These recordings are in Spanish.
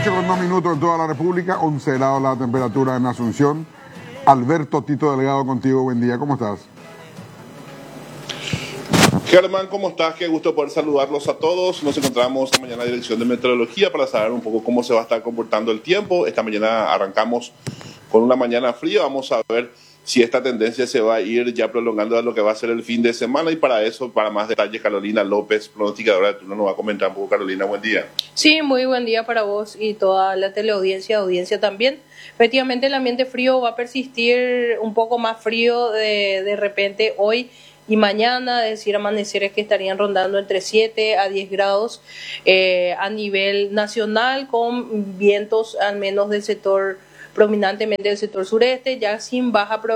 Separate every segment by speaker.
Speaker 1: 8:02 en toda la República, 11 grados la temperatura en Asunción. Alberto Tito Delgado contigo, buen día, ¿cómo estás?
Speaker 2: Germán, ¿cómo estás? Qué gusto poder saludarlos a todos. Nos encontramos esta mañana en la Dirección de Meteorología para saber un poco cómo se va a estar comportando el tiempo. Esta mañana arrancamos con una mañana fría. Vamos a ver si esta tendencia se va a ir ya prolongando a lo que va a ser el fin de semana. Y para eso, para más detalles, Carolina López, pronosticadora de turno, nos va a comentar un poco. Carolina, buen día.
Speaker 3: Sí, muy buen día para vos y toda la audiencia también. Efectivamente, el ambiente frío va a persistir un poco más frío de repente hoy y mañana, es decir, amaneceres que estarían rondando entre 7 a 10 grados a nivel nacional, con vientos al menos del sector, predominantemente del sector sureste, ya sin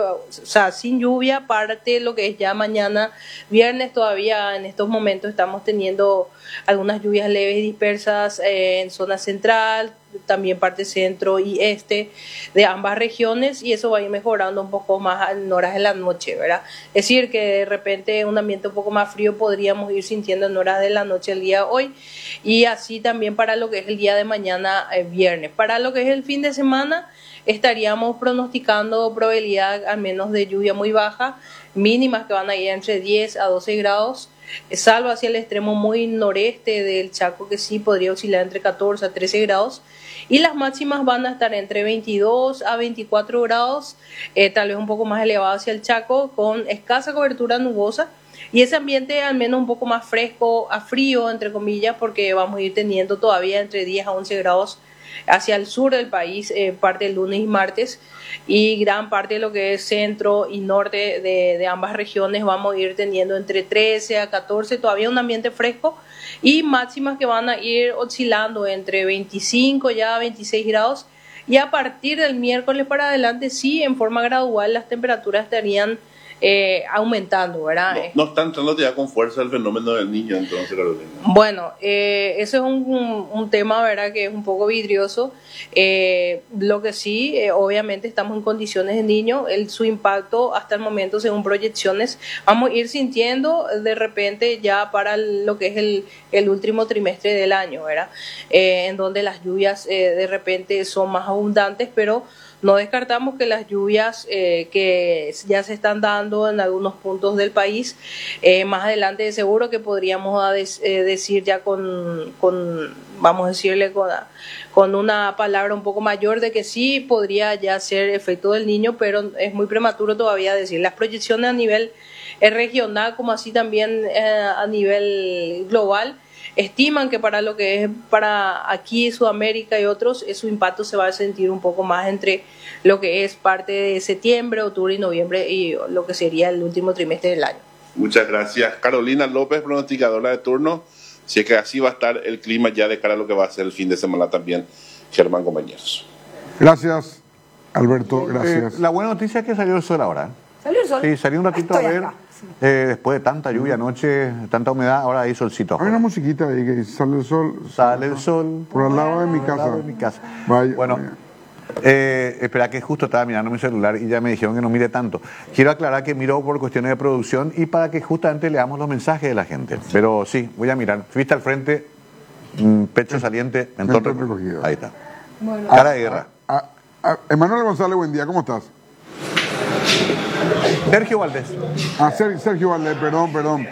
Speaker 3: sin lluvia, parte lo que es ya mañana viernes. Todavía en estos momentos estamos teniendo algunas lluvias leves y dispersas en zona central, también parte centro y este de ambas regiones, y eso va a ir mejorando un poco más en horas de la noche, ¿verdad? Es decir, que de repente un ambiente un poco más frío podríamos ir sintiendo en horas de la noche el día de hoy, y así también para lo que es el día de mañana viernes. Para lo que es el fin de semana estaríamos pronosticando probabilidad al menos de lluvia muy baja, mínimas que van a ir entre 10 a 12 grados, salvo hacia el extremo muy noreste del Chaco, que sí podría oscilar entre 14 a 13 grados, y las máximas van a estar entre 22 a 24 grados, tal vez un poco más elevado hacia el Chaco, con escasa cobertura nubosa, y ese ambiente al menos un poco más fresco a frío, entre comillas, porque vamos a ir teniendo todavía entre 10 a 11 grados hacia el sur del país, parte del lunes y martes, y gran parte de lo que es centro y norte de ambas regiones vamos a ir teniendo entre 13 a 14, todavía un ambiente fresco, y máximas que van a ir oscilando entre 25 ya a 26 grados, y a partir del miércoles para adelante sí, en forma gradual las temperaturas estarían aumentando, ¿verdad?
Speaker 2: No está entrando ya con fuerza el fenómeno del niño, entonces, Carolina.
Speaker 3: Bueno, eso es un tema, ¿verdad?, que es un poco vidrioso. Lo que sí, obviamente estamos en condiciones de niño, su impacto hasta el momento, según proyecciones, vamos a ir sintiendo de repente ya para lo que es el último trimestre del año, ¿verdad? En donde las lluvias de repente son más abundantes, pero no descartamos que las lluvias que ya se están dando en algunos puntos del país, más adelante de seguro que podríamos decir ya vamos a decirle, con una palabra un poco mayor de que sí podría ya ser efecto del niño, pero es muy prematuro todavía decir. Las proyecciones a nivel regional, como así también a nivel global, estiman que para lo que es para aquí Sudamérica y otros, su impacto se va a sentir un poco más entre lo que es parte de septiembre, octubre y noviembre, y lo que sería el último trimestre del año.
Speaker 2: Muchas gracias, Carolina López, pronosticadora de turno. Si es que así va a estar el clima ya de cara a lo que va a ser el fin de semana también, Germán, compañeros.
Speaker 1: Gracias, Alberto, gracias.
Speaker 4: La buena noticia es que salió el sol ahora.
Speaker 5: ¿Salió el sol?
Speaker 4: Sí, salí un ratito a ver. Después de tanta lluvia anoche, tanta humedad, ahora hay solcito.
Speaker 1: Hay una musiquita ahí que sale el sol.
Speaker 4: Sale el sol.
Speaker 1: Por al lado de mi casa.
Speaker 4: Por al lado de mi casa.
Speaker 1: Vaya,
Speaker 4: bueno,
Speaker 1: vaya.
Speaker 4: Espera, que justo estaba mirando mi celular y ya me dijeron que no mire tanto. Quiero aclarar que miro por cuestiones de producción y para que justamente leamos los mensajes de la gente. Pero sí, voy a mirar. Vista al frente, pecho saliente, entonces recogido. Ahí está.
Speaker 5: Bueno.
Speaker 4: Cara de guerra.
Speaker 1: Emanuel González, buen día, ¿cómo estás?
Speaker 4: Sergio Valdés.
Speaker 1: Sergio Valdés, perdón.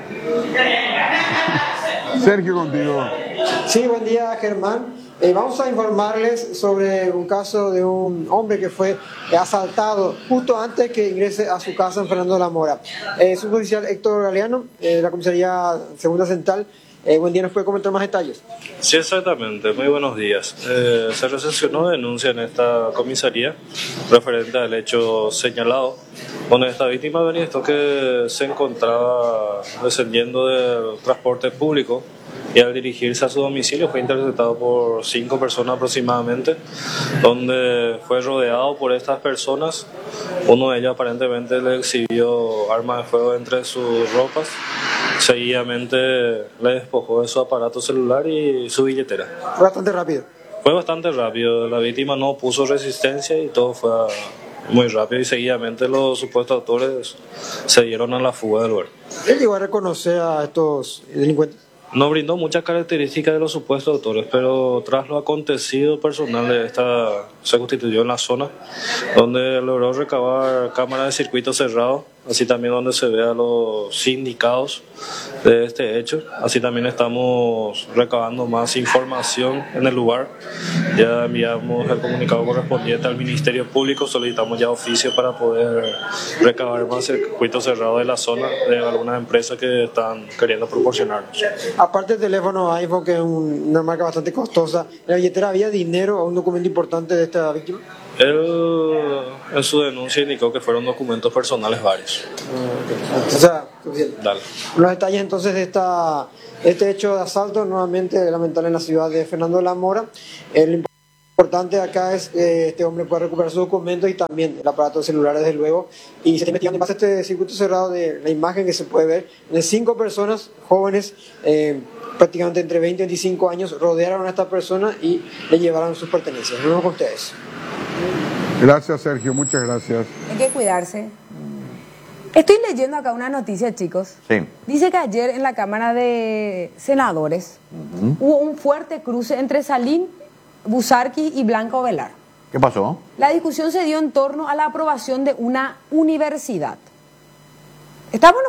Speaker 1: Sergio, contigo.
Speaker 6: Sí, buen día, Germán. Vamos a informarles sobre un caso de un hombre que fue asaltado justo antes que ingrese a su casa en Fernando de la Mora. Suboficial Héctor Galeano, de la Comisaría Segunda Central. Buen día, ¿nos puede comentar más detalles?
Speaker 7: Sí, exactamente. Muy buenos días. Se recepcionó denuncia en esta comisaría referente al hecho señalado, donde esta víctima manifestó que se encontraba descendiendo del transporte público y al dirigirse a su domicilio fue interceptado por 5 personas aproximadamente, donde fue rodeado por estas personas. Uno de ellos aparentemente le exhibió armas de fuego entre sus ropas. Seguidamente le despojó de su aparato celular y su billetera.
Speaker 6: Fue bastante rápido.
Speaker 7: Fue bastante rápido. La víctima no puso resistencia y todo fue muy rápido, y seguidamente los supuestos autores se dieron a la fuga del lugar.
Speaker 6: ¿Él llegó a reconocer a estos delincuentes?
Speaker 7: no brindó muchas características de los supuestos autores, pero tras lo acontecido, personal de esta se constituyó en la zona donde logró recabar cámaras de circuito cerrado, así también donde se ve a los sindicados de este hecho. Así también estamos recabando más información en el lugar. Ya enviamos el comunicado correspondiente al Ministerio Público, solicitamos ya oficio para poder recabar más circuito cerrado de la zona de algunas empresas que están queriendo proporcionarnos.
Speaker 6: Aparte del teléfono iPhone, que es una marca bastante costosa, ¿en la billetera había dinero o un documento importante de esta víctima?
Speaker 7: Él en su denuncia indicó que fueron documentos personales varios.
Speaker 6: O sea, suficiente.
Speaker 7: Dale.
Speaker 6: Los detalles entonces de este hecho de asalto, nuevamente lamentable en la ciudad de Fernando de la Mora. Lo importante acá es que este hombre pueda recuperar sus documentos y también el aparato celular, desde luego. Y se está investigando en base a este circuito cerrado de la imagen que se puede ver de 5 personas jóvenes, prácticamente entre 20 y 25 años, rodearon a esta persona y le llevaron sus pertenencias. Nos vemos con ustedes.
Speaker 1: Gracias, Sergio, muchas gracias.
Speaker 5: Hay que cuidarse. Estoy leyendo acá una noticia, chicos.
Speaker 4: Sí.
Speaker 5: Dice que ayer en la Cámara de Senadores hubo un fuerte cruce entre Salín Busarqui y Blanca Ovelar.
Speaker 4: ¿Qué pasó?
Speaker 5: La discusión se dio en torno a la aprobación de una universidad. Estamos